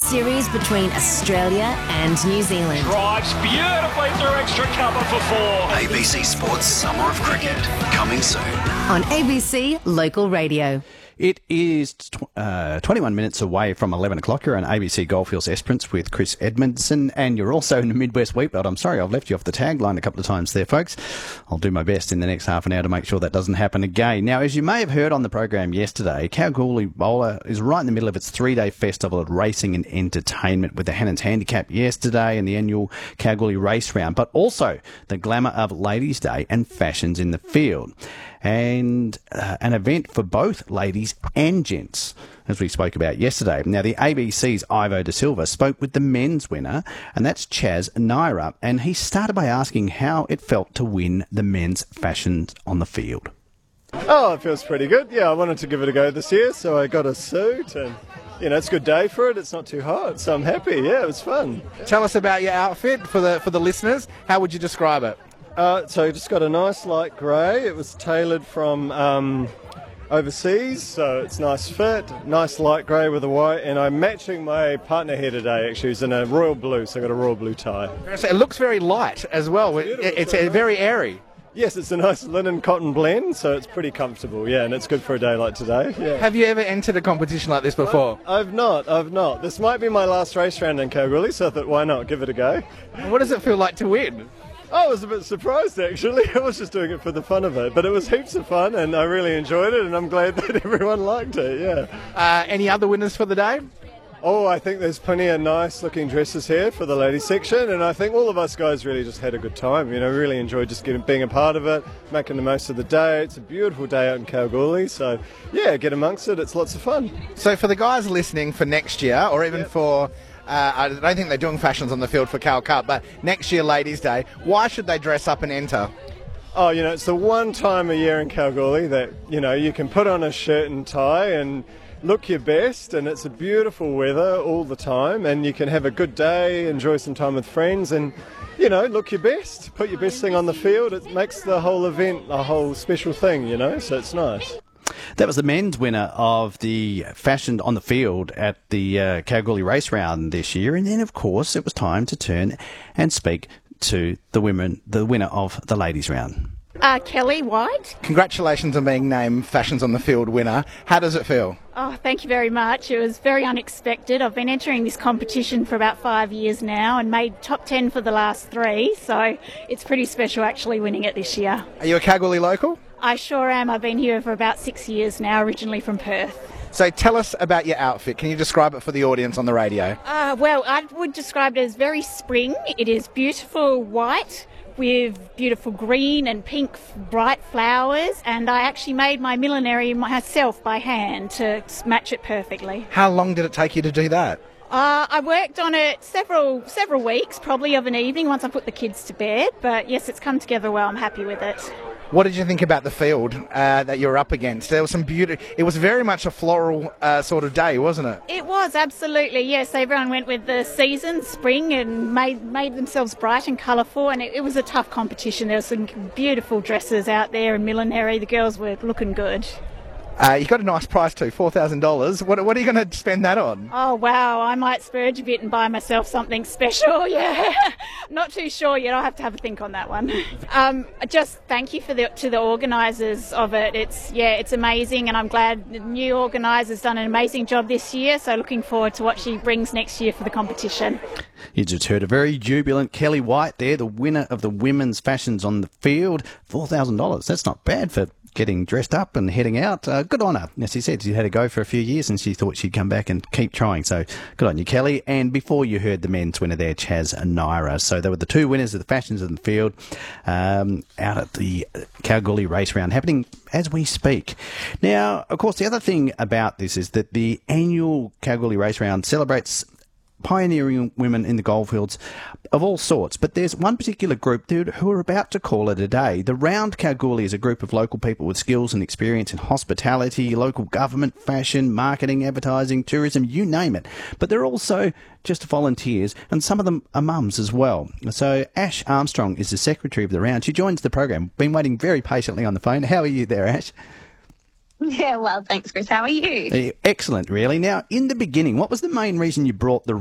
series between Australia and New Zealand. Drives beautifully through extra cover for 4. ABC Sports Summer of Cricket, coming soon. On ABC Local Radio. It is 21 minutes away from 11 o'clock. You're on ABC Goldfields Esperance with Chris Edmondson, and you're also in the Midwest Wheat Belt. I'm sorry, I've left you off the tagline a couple of times there, folks. I'll do my best in the next half an hour to make sure that doesn't happen again. Now, as you may have heard on the program yesterday, Kalgoorlie Bowler is right in the middle of its 3-day festival of racing and entertainment with the Hannans Handicap yesterday and the annual Kalgoorlie Race Round, but also the glamour of Ladies' Day and Fashions in the Field. And an event for both ladies and gents, as we spoke about yesterday. Now, the ABC's Ivo De Silva spoke with the men's winner, and that's Chaz Naira, and he started by asking how it felt to win the men's Fashions on the Field. Oh, it feels pretty good. Yeah, I wanted to give it a go this year, so I got a suit and, it's a good day for it. It's not too hot, so I'm happy. Yeah, it was fun. Tell us about your outfit for the listeners. How would you describe it? So I just got a nice light grey. It was tailored from overseas, so it's nice fit, nice light grey with a white, and I'm matching my partner here today, actually, who's in a royal blue, so I got a royal blue tie. It looks very light as well. It's very airy. Yes, it's a nice linen cotton blend, so it's pretty comfortable, yeah, and it's good for a day like today. Yeah. Have you ever entered a competition like this before? I've not. This might be my last race round in Kalgoorlie, so I thought, why not, give it a go. And what does it feel like to win? I was a bit surprised, actually. I was just doing it for the fun of it, but it was heaps of fun, and I really enjoyed it, and I'm glad that everyone liked it, yeah. Any other winners for the day? Oh, I think there's plenty of nice-looking dresses here for the ladies section, and I think all of us guys really just had a good time. Really enjoyed just being a part of it, making the most of the day. It's a beautiful day out in Kalgoorlie, so yeah, get amongst it. It's lots of fun. So for the guys listening for next year, or even for... I don't think they're doing Fashions on the Field for Cal Cup, but next year, Ladies' Day, why should they dress up and enter? Oh, it's the one time a year in Kalgoorlie that, you can put on a shirt and tie and look your best, and it's a beautiful weather all the time, and you can have a good day, enjoy some time with friends, and, look your best, put your best thing on the field. It makes the whole event a whole special thing, so it's nice. That was the men's winner of the Fashion on the Field at the Kalgoorlie Race Round this year. And then, of course, it was time to turn and speak to the winner of the Ladies Round. Kelly White. Congratulations on being named Fashions on the Field winner. How does it feel? Oh, thank you very much. It was very unexpected. I've been entering this competition for about 5 years now and made top 10 for the last 3. So it's pretty special actually winning it this year. Are you a Kalgoorlie local? I sure am. I've been here for about 6 years now, originally from Perth. So tell us about your outfit. Can you describe it for the audience on the radio? Well, I would describe it as very spring. It is beautiful white with beautiful green and pink bright flowers, and I actually made my millinery myself by hand to match it perfectly. How long did it take you to do that? I worked on it several weeks, probably of an evening once I put the kids to bed, but yes, it's come together well. I'm happy with it. What did you think about the field that you were up against? There was some beauty. It was very much a floral sort of day, wasn't it? It was, absolutely, yes. Everyone went with the season, spring, and made themselves bright and colourful, and it was a tough competition. There were some beautiful dresses out there and millinery. The girls were looking good. You got a nice prize too, $4,000. What are you going to spend that on? Oh, wow, I might splurge a bit and buy myself something special, yeah. Not too sure yet, I'll have to have a think on that one. Just thank you to the organisers of it. It's amazing, and I'm glad the new organiser's done an amazing job this year, so looking forward to what she brings next year for the competition. You just heard a very jubilant Kelly White there, the winner of the Women's Fashions on the Field. $4,000, that's not bad for getting dressed up and heading out. Good on her. As she said, she had to go for a few years and she thought she'd come back and keep trying. So good on you, Kelly. And before you heard the men's winner there, Chaz Naira. So they were the two winners of the Fashions in the Field out at the Kalgoorlie Race Round, happening as we speak. Now, of course, the other thing about this is that the annual Kalgoorlie Race Round celebrates pioneering women in the goldfields of all sorts, but there's one particular group who are about to call it a day. The Round Kalgoorlie is a group of local people with skills and experience in hospitality, local government, fashion, marketing, advertising, tourism, you name it. But they're also just volunteers, and some of them are mums as well. So Ash Armstrong is the secretary of the Round. She joins the program. Been waiting very patiently on the phone. How are you there, Ash? Yeah, well, thanks, Chris. How are you? Excellent, really. Now, in the beginning, what was the main reason you brought the